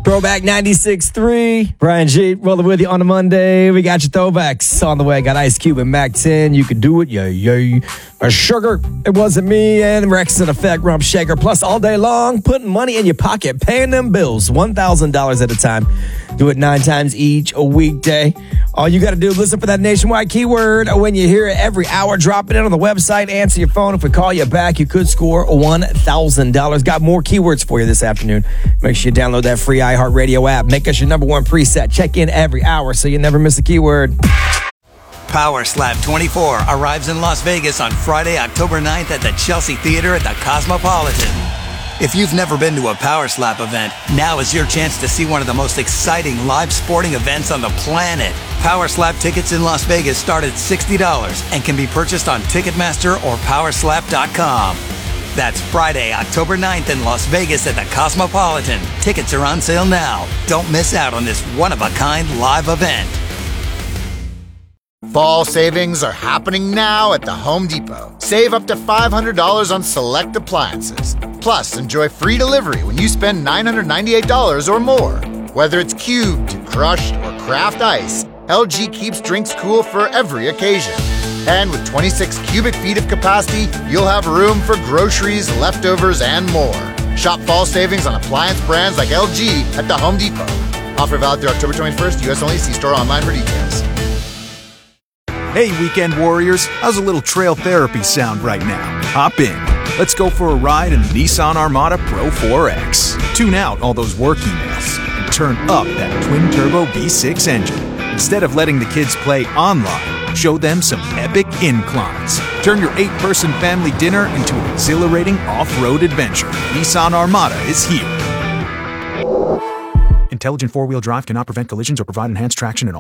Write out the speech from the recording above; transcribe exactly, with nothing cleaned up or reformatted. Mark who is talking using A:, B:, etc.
A: Throwback ninety-six point three. Brian G. rolling with you on a Monday. We got your throwbacks on the way. Got Ice Cube and Mac ten. You can do it. Yeah, yeah. A Sugar. It wasn't me. And Rex in Effect. Rump Shaker. Plus all day long. Putting money in your pocket. Paying them bills. one thousand dollars at a time. Do it nine times each a weekday. All you got to do is listen for that nationwide keyword. When you hear it every hour, drop it in on the website. Answer your phone. If we call you back, you could score one thousand dollars. Got more keywords for you this afternoon. Make sure you download that free iHeartRadio app. Make us your number one preset. Check in every hour so you never miss a keyword.
B: Power Slap twenty-four arrives in Las Vegas on Friday, October ninth at the Chelsea Theater at the Cosmopolitan. If you've never been to a Power Slap event, now is your chance to see one of the most exciting live sporting events on the planet. Power Slap tickets in Las Vegas start at sixty dollars and can be purchased on Ticketmaster or Power Slap dot com. That's Friday, October ninth in Las Vegas at the Cosmopolitan. Tickets are on sale now. Don't miss out on this one-of-a-kind live event.
C: Fall savings are happening now at the Home Depot. Save up to five hundred dollars on select appliances. Plus, enjoy free delivery when you spend nine hundred ninety-eight dollars or more. Whether it's cubed, crushed, or craft ice, L G keeps drinks cool for every occasion. And with twenty-six cubic feet of capacity, you'll have room for groceries, leftovers, and more. Shop fall savings on appliance brands like L G at the Home Depot. Offer valid through October twenty-first, U S only. See store online for details.
D: Hey, weekend warriors, how's a little trail therapy sound right now? Hop in. Let's go for a ride in the Nissan Armada Pro four X. Tune out all those work emails and turn up that twin-turbo V six engine. Instead of letting the kids play online, show them some epic inclines. Turn your eight-person family dinner into an exhilarating off-road adventure. Nissan Armada is here. Intelligent four-wheel drive cannot prevent collisions or provide enhanced traction in all